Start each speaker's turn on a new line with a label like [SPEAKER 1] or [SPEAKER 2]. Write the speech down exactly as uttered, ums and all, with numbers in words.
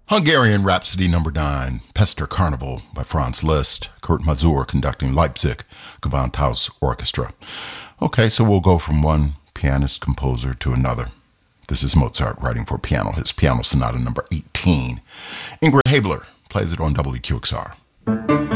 [SPEAKER 1] Hungarian Rhapsody Number nine, Pester Carnival by Franz Liszt, Kurt Masur conducting Leipzig Gewandhaus Orchestra. Okay, so we'll go from one pianist composer to another. This is Mozart writing for piano, his Piano Sonata number eighteen. Ingrid Habler plays it on W Q X R.